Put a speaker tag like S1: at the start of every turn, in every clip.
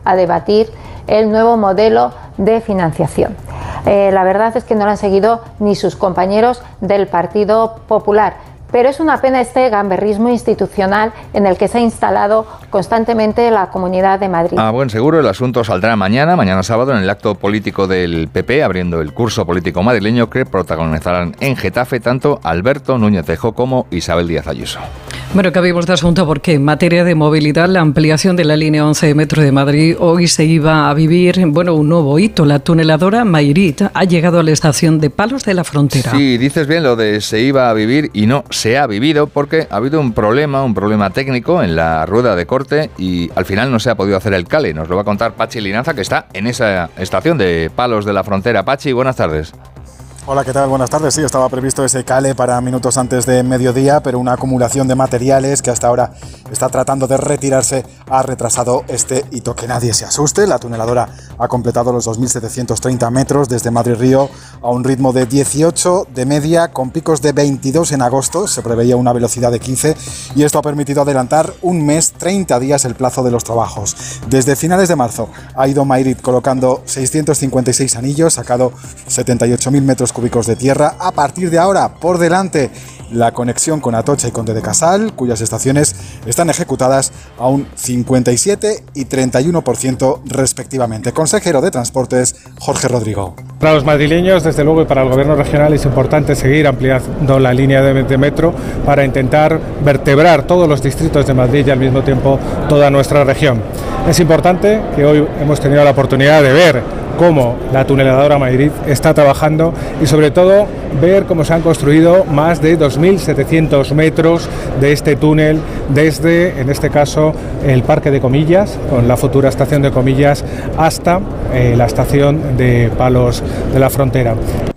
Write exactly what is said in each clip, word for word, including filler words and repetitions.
S1: a debatir el nuevo modelo de financiación. Eh, la verdad es que no lo han seguido ni sus compañeros del Partido Popular. Pero es una pena este gamberrismo institucional en el que se ha instalado constantemente la Comunidad de Madrid.
S2: A buen seguro, el asunto saldrá mañana, mañana sábado, en el acto político del P P, abriendo el curso político madrileño que protagonizarán en Getafe tanto Alberto Núñez Feijóo como Isabel Díaz Ayuso.
S3: Bueno, cambiamos de asunto porque en materia de movilidad, la ampliación de la línea once de Metro de Madrid, hoy se iba a vivir, bueno, un nuevo hito. La tuneladora Mayrit ha llegado a la estación de Palos de la Frontera.
S2: Sí, dices bien lo de se iba a vivir y no se ha vivido porque ha habido un problema, un problema técnico en la rueda de corte y al final no se ha podido hacer el cale. Nos lo va a contar Pachi Linaza, que está en esa estación de Palos de la Frontera. Pachi, buenas tardes.
S4: Hola, ¿qué tal? Buenas tardes. Sí, estaba previsto ese cale para minutos antes de mediodía, pero una acumulación de materiales que hasta ahora está tratando de retirarse ha retrasado este hito. Que nadie se asuste, la tuneladora ha completado los dos mil setecientos treinta metros desde Madrid-Río a un ritmo de dieciocho de media, con picos de veintidós en agosto. Se preveía una velocidad de quince y esto ha permitido adelantar un mes, treinta días el plazo de los trabajos. Desde finales de marzo ha ido Mayrit colocando seiscientos cincuenta y seis anillos, sacado setenta y ocho mil metros cúbicos de tierra. A partir de ahora, por delante, la conexión con Atocha y Conde de Casal, cuyas estaciones están ejecutadas a un cincuenta y siete y treinta y uno por ciento respectivamente. Consejero de Transportes, Jorge Rodrigo.
S5: Para los madrileños, desde luego, y para el gobierno regional es importante seguir ampliando la línea de, de metro para intentar vertebrar todos los distritos de Madrid y al mismo tiempo toda nuestra región. Es importante que hoy hemos tenido la oportunidad de ver cómo la tuneladora Mayrit está trabajando y sobre todo ver cómo se han construido más de dos mil setecientos metros de este túnel desde, en este caso, el Parque de Comillas, con la futura estación de Comillas, hasta eh, la estación de Palos de la Frontera.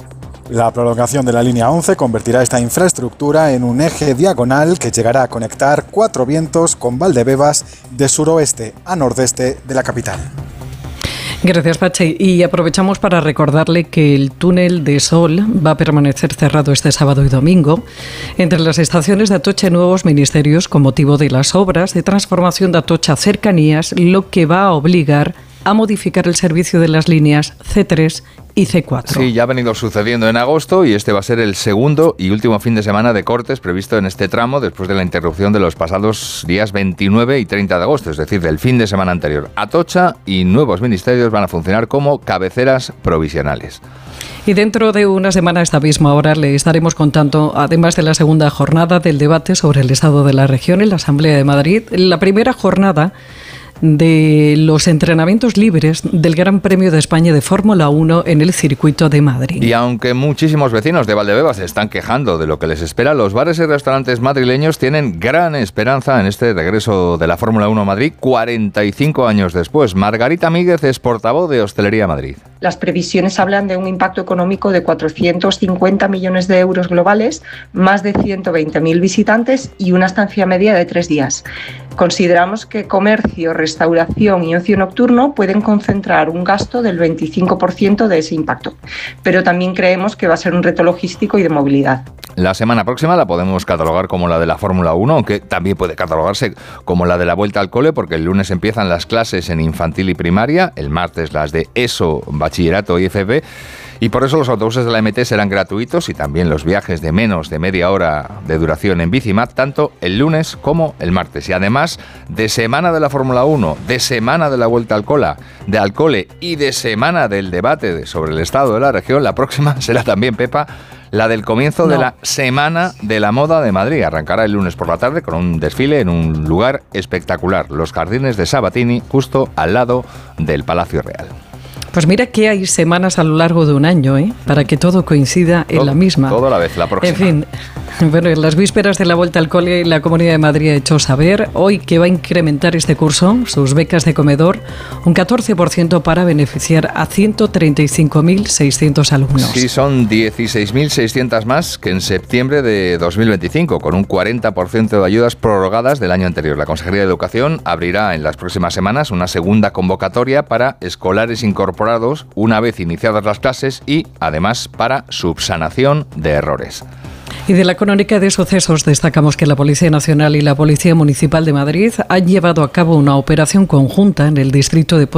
S4: La prolongación de la línea once convertirá esta infraestructura en un eje diagonal que llegará a conectar Cuatro Vientos con Valdebebas de suroeste a nordeste de la capital.
S3: Gracias, Pachi. Y aprovechamos para recordarle que el túnel de Sol va a permanecer cerrado este sábado y domingo entre las estaciones de Atocha y Nuevos Ministerios con motivo de las obras de transformación de Atocha Cercanías, lo que va a obligar a modificar el servicio de las líneas ce tres y ce cuatro.
S2: Sí, ya ha venido sucediendo en agosto y este va a ser el segundo y último fin de semana de cortes previsto en este tramo después de la interrupción de los pasados días veintinueve y treinta de agosto, es decir, del fin de semana anterior. Atocha y Nuevos Ministerios van a funcionar como cabeceras provisionales.
S3: Y dentro de una semana, a esta misma hora, le estaremos contando, además de la segunda jornada del debate sobre el estado de la región en la Asamblea de Madrid, la primera jornada de los entrenamientos libres del Gran Premio de España de Fórmula uno en el circuito de Madrid.
S2: Y aunque muchísimos vecinos de Valdebebas se están quejando de lo que les espera, los bares y restaurantes madrileños tienen gran esperanza en este regreso de la Fórmula uno a Madrid cuarenta y cinco años después. Margarita Míguez es portavoz de Hostelería Madrid.
S6: Las previsiones hablan de un impacto económico de cuatrocientos cincuenta millones de euros globales, más de ciento veinte mil visitantes y una estancia media de tres días. Consideramos que comercio, restauración y ocio nocturno pueden concentrar un gasto del veinticinco por ciento de ese impacto, pero también creemos que va a ser un reto logístico y de movilidad.
S2: La semana próxima la podemos catalogar como la de la Fórmula uno, aunque también puede catalogarse como la de la vuelta al cole, porque el lunes empiezan las clases en infantil y primaria, el martes las de ESO, bachillerato y F P, y por eso los autobuses de la M T serán gratuitos y también los viajes de menos de media hora de duración en Bicimap, tanto el lunes como el martes. Y además de semana de la Fórmula uno, de semana de la vuelta al cole, de al cole y de semana del debate sobre el estado de la región, la próxima será también, Pepa, la del comienzo no. de la Semana de la Moda de Madrid. Arrancará el lunes por la tarde con un desfile en un lugar espectacular, los Jardines de Sabatini, justo al lado del Palacio Real.
S3: Pues mira que hay semanas a lo largo de un año, ¿eh? Para que todo coincida en
S2: todo,
S3: la misma.
S2: Todo a la vez, la próxima.
S3: En fin, bueno, en las vísperas de la vuelta al cole, la Comunidad de Madrid ha hecho saber hoy que va a incrementar este curso, sus becas de comedor, un catorce por ciento para beneficiar a ciento treinta y cinco mil seiscientos alumnos.
S2: Sí, son dieciséis mil seiscientos más que en septiembre de dos mil veinticinco, con un cuarenta por ciento de ayudas prorrogadas del año anterior. La Consejería de Educación abrirá en las próximas semanas una segunda convocatoria para escolares incorporados una vez iniciadas las clases y, además, para subsanación de errores.
S3: Y de la crónica de sucesos destacamos que la Policía Nacional y la Policía Municipal de Madrid han llevado a cabo una operación conjunta en el distrito de